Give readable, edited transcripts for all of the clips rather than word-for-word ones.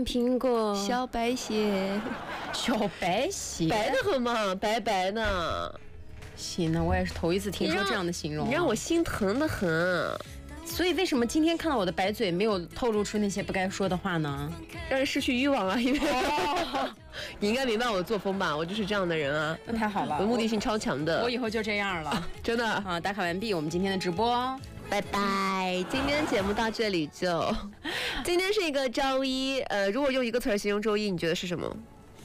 苹果， 小白鞋， 小白鞋， 白的很嘛，白白的。 行，那我也是头一次听说这样的形容， 你让我心疼的很。 所以为什么今天看到我的白嘴没有透露出那些不该说的话呢？ 让人失去欲望啊！因为、你应该明白我的作风吧？我就是这样的人啊。 那太好了， 我目的性超强的。 我以后就这样了， 真的啊！打卡完毕，我们今天的直播， 拜拜。今天的节目到这里就，今天是一个周一，如果用一个词儿形容周一，你觉得是什么？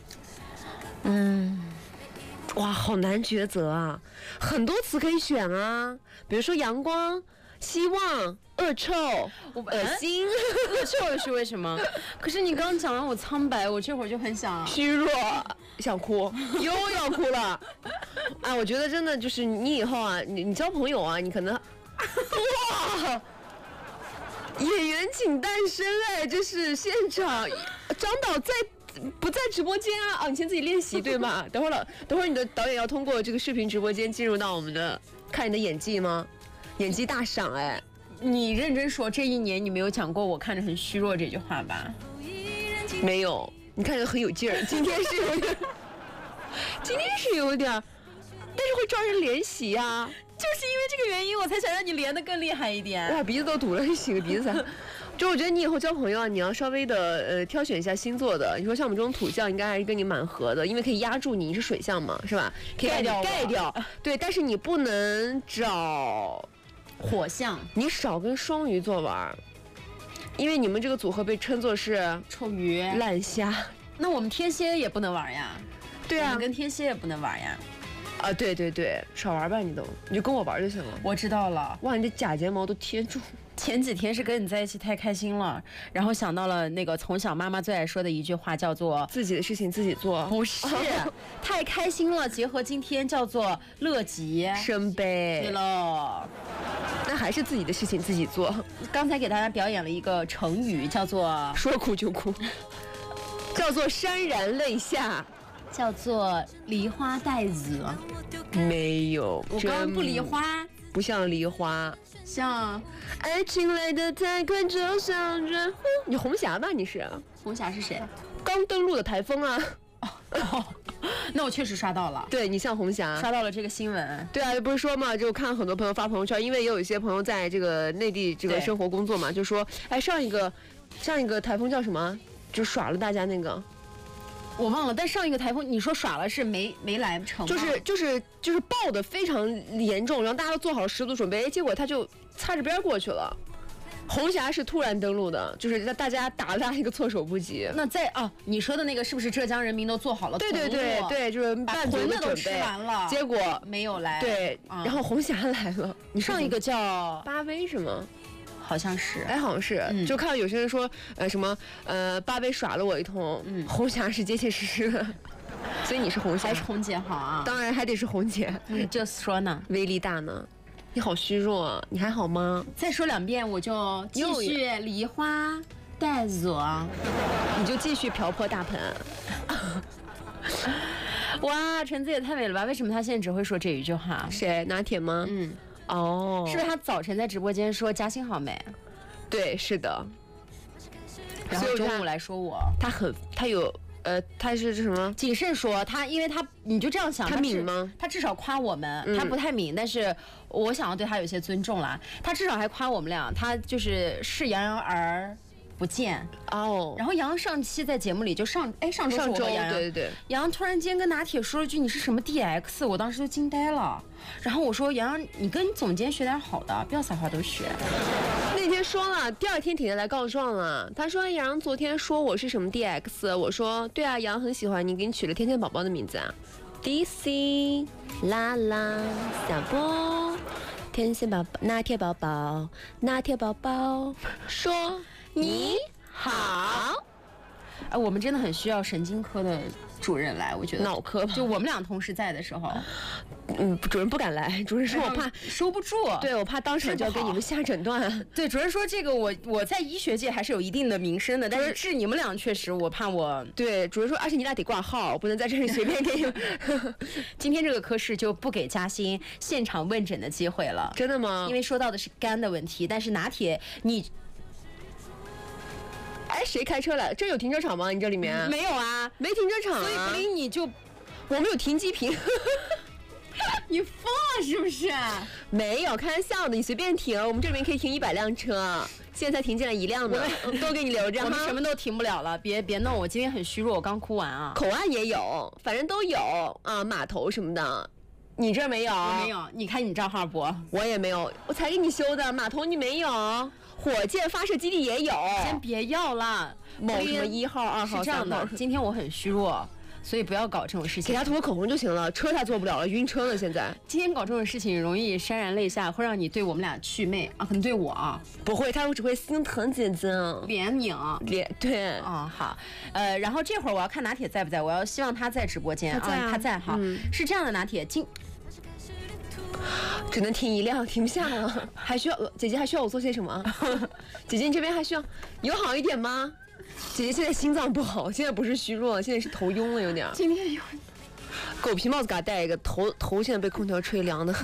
哇，好难抉择啊，很多词可以选啊，比如说阳光、希望、恶臭、恶心。 恶臭是为什么？可是你刚刚讲完我苍白，我这会儿就很想虚弱，想哭，又要哭了。啊，我觉得真的就是你以后啊，你交朋友啊，你可能哇，演员请诞生哎，这是现场，张导不在直播间啊？你先自己练习对吗？等会儿你的导演要通过这个视频直播间进入到我们的看你的演技吗？演技大赏哎！ 你认真说，这一年你没有讲过我看着很虚弱这句话吧？ 没有，你看着很有劲儿。今天是有点，但是会招人怜惜呀。 就是因为这个原因，我才想让你连得更厉害一点。 哇，鼻子都堵了，洗个鼻子才。就我觉得你以后交朋友啊，你要稍微的挑选一下星座的。你说像我们这种土象，应该还是跟你蛮合的，因为可以压住你，你是水象嘛，是吧？可以盖掉。对，但是你不能找火象， 你少跟双鱼座玩，因为你们这个组合被称作是臭鱼、 烂虾。 那我们天蝎也不能玩呀？ 对啊， 我们跟天蝎也不能玩呀。 啊，对，少玩吧，你就跟我玩就行了。 我知道了。 哇，你的假睫毛都贴住。 前几天是跟你在一起太开心了，然后想到了那个从小妈妈最爱说的一句话，叫做自己的事情自己做。 不是，太开心了，结合今天叫做乐极生悲。 对喽， 那还是自己的事情自己做。 刚才给大家表演了一个成语，叫做说哭就哭，叫做潸然泪下， 叫做梨花带雨。 没有， 我刚刚不梨花， 不像梨花， 像爱情来得太快，就像人。你红霞吧？你是红霞是谁？ 刚登陆的台风啊。 那我确实刷到了， 对你像红霞， 刷到了这个新闻。 对啊，不是说嘛，就看很多朋友发朋友圈，因为也有一些朋友在这个内地这个生活工作嘛，就说，哎，上一个台风叫什么？就耍了大家那个。 我忘了，但上一个台风你说耍了是没来成， 就是爆的非常严重，然后大家都做好了十足准备，结果他就擦着边过去了。红霞是突然登陆的，就是大家打了他一个措手不及。 那你说的那个是不是浙江人民都做好了？ 对，就是半足的准备， 都吃完了， 结果没有来。 对，然后红霞来了。 你上一个叫巴威是吗？ 好像是， 好像是，就看到有些人说，什么，巴威耍了我一通，红霞是结结实实的，所以你是红霞， 还是红姐好啊？ 当然还得是红姐， 这说呢， 威力大呢。你好虚弱，你还好吗？ 再说2遍我就继续梨花带雨， 你就继续瓢泼大盆。 哇，橙子也太美了吧？为什么他现在只会说这一句话？ 谁？拿铁吗？哦， 是不是他早晨在直播间说嘉欣好美？ 对，是的。 然后中午来说我， 他有他是什么？ 谨慎说他，因为你就这样想， 他敏吗？ 他至少夸我们，他不太敏，但是我想要对他有些尊重啦。他至少还夸我们俩，他就是视杨洋而不见哦。 然后杨洋上期在节目里就上周对， 杨洋突然间跟拿铁说了句你是什么 DX， 我当时就惊呆了。然后我说杨洋，你跟总监学点好的，不要啥话都学。 那天说了，第二天婷婷来告状了。他说杨洋昨天说我是什么 DX， 我说对啊，杨洋很喜欢你，给你取了天天宝宝的名字啊 ，DC 啦啦小波，天线宝宝，拿铁宝宝，拿铁宝宝说你好。 我们真的很需要神经科的主任来，我觉得脑科吧， 就我们俩同时在的时候， 主任不敢来，主任说我怕收不住， 对我怕当场就要给你们下诊断。 对，主任说这个我在医学界还是有一定的名声的，但是治你们俩确实我怕我。 对，主任说，而且你俩得挂号，不能在这里随便给你。 今天这个科室就不给嘉欣现场问诊的机会了。 真的吗？ 因为说到的是肝的问题，但是拿铁你。 哎， 哎，谁开车来？这有停车场吗？你这里面没有啊， 没停车场、啊， 所以布林你就我们有停机坪。 你疯了是不是？ 没有，开玩笑的，你随便停，我们这边可以停100辆车，现在才停进来1辆呢，都给你留着。 我们什么都停不了了，别弄，我今天很虚弱，我刚哭完啊。 口岸也有，反正都有啊，码头什么的。你这没有？ 我没有，你看你账号不？ 我也没有，我才给你修的。码头你没有，火箭发射基地也有。 先别要了， 某什么1号、2号、 是这样的，今天我很虚弱。所以不要搞这种事情， 给他涂个口红就行了。车他做不了了，晕车了。现在今天搞这种事情容易潸然泪下，会让你对我们俩祛魅啊，可能对我啊不会，他只会心疼姐姐。 怜悯对好，然后这会儿我要看拿铁在不在，我要希望他在直播间他在哈，是这样的，拿铁只能停1辆，停不下了，还需要姐姐还需要我做些什么？姐姐你这边还需要有好一点吗？姐姐现在心脏不好，现在不是虚弱，现在是头晕了有点。 今天有狗皮帽子给他戴一个，头现在被空调吹凉的。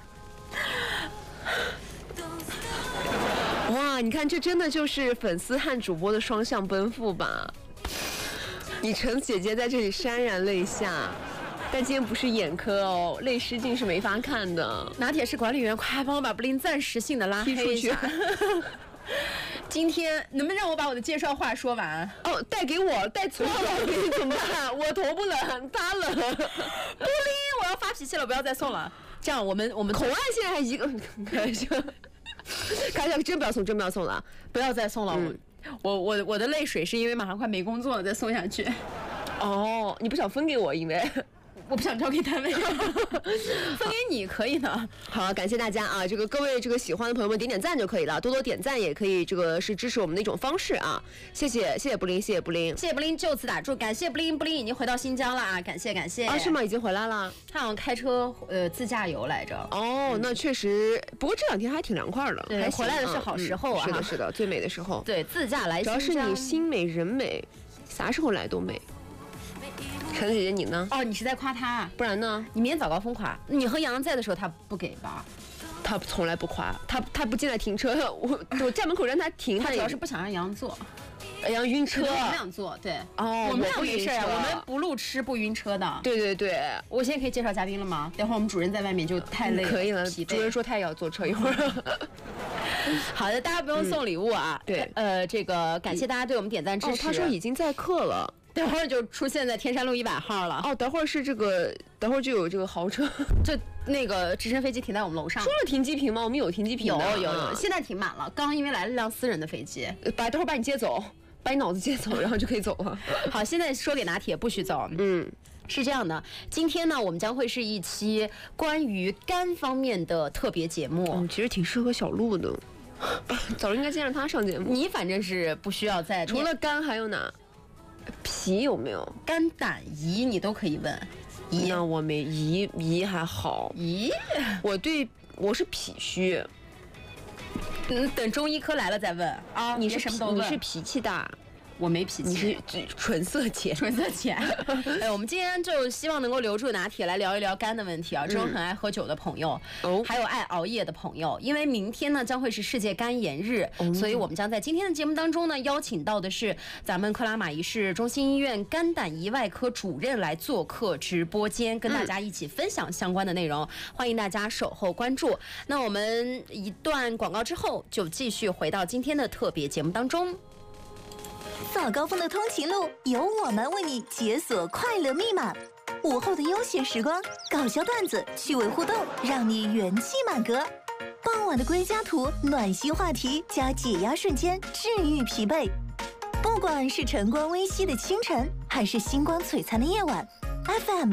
哇，你看这真的就是粉丝和主播的双向奔赴吧？你陈姐姐在这里潸然泪下，但今天不是眼科哦，泪失禁是没法看的。 拿铁是管理员，快帮我把布林暂时性的拉黑一下。今天能不能让我把我的介绍话说完？ 哦，带给我带错了，怎么办？我头不冷，他冷。布林， 我要发脾气了，不要再送了。这样，我们口岸现在还一个，开玩笑，真不要送，真不要送了， 不要再送了。我的泪水是因为马上快没工作了，再送下去。 哦，你不想分给我，因为。 我不想交给单位，分给你可以的。 好，感谢大家啊！这个各位喜欢的朋友们点赞就可以了，多多点赞也可以，这个是支持我们的一种方式啊！谢谢布林，谢谢布林，就此打住，感谢布林已经回到新疆了啊！感谢啊！是吗？已经回来了？ 他好像开车自驾游来着。 哦，那确实，不过这2天还挺凉快的， 对，回来的是好时候啊！ 是的，最美的时候。 对，自驾来新疆， 主要是你心美人美，啥时候来都美。陈姐姐你呢？ 哦，你是在夸他， 不然呢？ 你明天早高峰夸。你和杨在的时候他不给吧？ 他从来不夸，他不进来停车，我站门口让他停。 他主要是不想让杨坐， 杨晕车。 我们俩坐，对。 哦， 我们俩没事啊，我们不路痴不晕车的。 对。 我现在可以介绍嘉宾了吗？等会儿我们主任在外面就太累了。 可以了，主任说他也要坐车一会儿。 好的，大家不用送礼物啊。 对， 这个感谢大家对我们点赞支持。 他说已经在课了。 等会儿就出现在天山路100号了。 哦，等会儿是这个，等会儿就有这个豪车， 就那个直升飞机停在我们楼上。 说了停机坪吗？我们有停机坪的。 有，现在停满了。刚因为来了辆私人的飞机， 等会儿把你接走，把你脑子接走，然后就可以走了。 好，现在说给拿铁不许走。是这样的，今天呢，我们将会是一期关于肝方面的特别节目。 其实挺适合小鹿的，早应该先让他上节目。 你反正是不需要在， 除了肝还有哪？脾有没有？ 肝胆胰你都可以问。 胰呢？我没胰还好。 胰， 我是脾虚。 等中医科来了再问啊。你是什么都问？ 你是脾气大。 我没脾气， 你是纯色钱。 哎，我们今天就希望能够留住拿铁来聊一聊肝的问题啊。这种很爱喝酒的朋友，还有爱熬夜的朋友，因为明天呢将会是世界肝炎日，所以我们将在今天的节目当中呢邀请到的是咱们克拉玛依市中心医院肝胆胰外科主任来做客直播间，跟大家一起分享相关的内容。欢迎大家守候关注。那我们一段广告之后，就继续回到今天的特别节目当中。 早高峰的通勤路，由我们为你解锁快乐密码。午后的悠闲时光，搞笑段子、趣味互动，让你元气满格。傍晚的归家途，暖心话题加解压瞬间，治愈疲惫。不管是晨光微熹的清晨，还是星光璀璨的夜晚 ，FM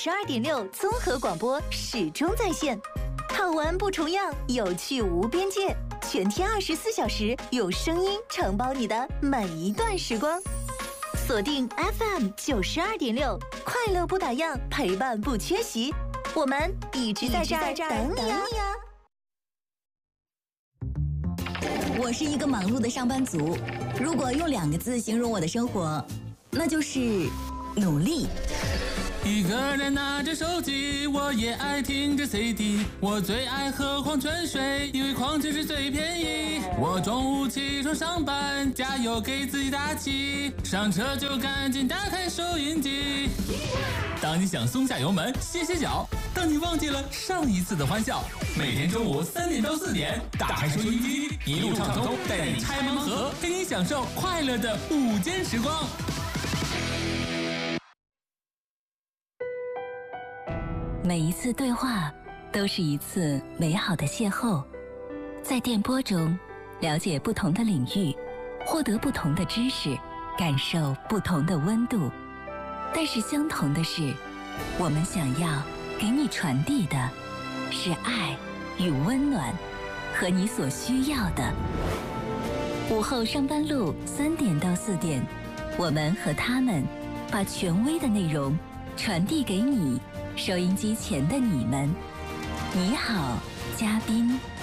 92.6综合广播始终在线。好玩不重样，有趣无边界，全天24小时有声音承包你的每一段时光。锁定 FM 92.6，快乐不打烊，陪伴不缺席，我们一直在这儿等你啊！ 我是一个忙碌的上班族，如果用2个字形容我的生活，那就是努力。 一个人拿着手机，我也爱听着 CD。我最爱喝矿泉水，因为矿泉水最便宜。我中午起床上班，加油给自己打气，上车就赶紧打开收音机。当你想松下油门歇歇脚，当你忘记了上一次的欢笑，每天中午3点到4点，打开收音机，一路畅通，带你拆盲盒，陪你享受快乐的午间时光。 每一次对话都是一次美好的邂逅，在电波中了解不同的领域，获得不同的知识，感受不同的温度。但是相同的是，我们想要给你传递的是爱与温暖，和你所需要的。午后上班路3点到4点，我们和他们把权威的内容传递给你，收音机前的你们。你好，嘉宾。